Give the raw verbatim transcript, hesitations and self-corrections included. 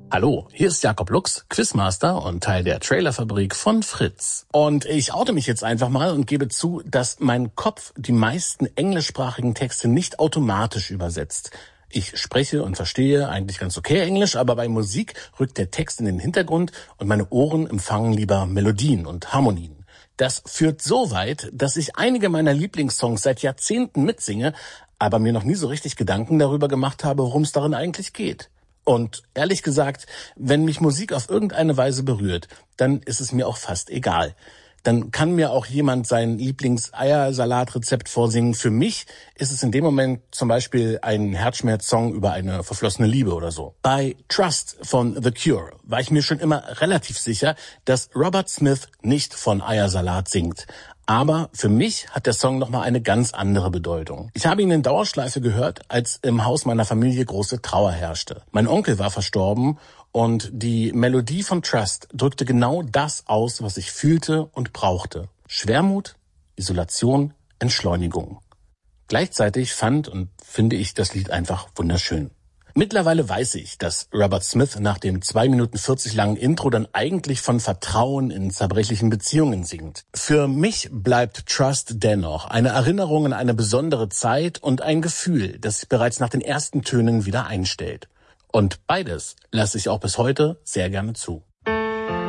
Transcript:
Hallo, hier ist Jakob Lux, Quizmaster und Teil der Trailerfabrik von Fritz. Und ich oute mich jetzt einfach mal und gebe zu, dass mein Kopf die meisten englischsprachigen Texte nicht automatisch übersetzt. Ich spreche und verstehe eigentlich ganz okay Englisch, aber bei Musik rückt der Text in den Hintergrund und meine Ohren empfangen lieber Melodien und Harmonien. Das führt so weit, dass ich einige meiner Lieblingssongs seit Jahrzehnten mitsinge, aber mir noch nie so richtig Gedanken darüber gemacht habe, worum es darin eigentlich geht. Und ehrlich gesagt, wenn mich Musik auf irgendeine Weise berührt, dann ist es mir auch fast egal. Dann kann mir auch jemand sein Lieblings-Eiersalat-Rezept vorsingen. Für mich ist es in dem Moment zum Beispiel ein Herzschmerz-Song über eine verflossene Liebe oder so. Bei Trust von The Cure war ich mir schon immer relativ sicher, dass Robert Smith nicht von Eiersalat singt. Aber für mich hat der Song nochmal eine ganz andere Bedeutung. Ich habe ihn in Dauerschleife gehört, als im Haus meiner Familie große Trauer herrschte. Mein Onkel war verstorben und die Melodie von Trust drückte genau das aus, was ich fühlte und brauchte. Schwermut, Isolation, Entschleunigung. Gleichzeitig fand und finde ich das Lied einfach wunderschön. Mittlerweile weiß ich, dass Robert Smith nach dem zwei Minuten vierzig langen Intro dann eigentlich von Vertrauen in zerbrechlichen Beziehungen singt. Für mich bleibt Trust dennoch eine Erinnerung an eine besondere Zeit und ein Gefühl, das sich bereits nach den ersten Tönen wieder einstellt. Und beides lasse ich auch bis heute sehr gerne zu.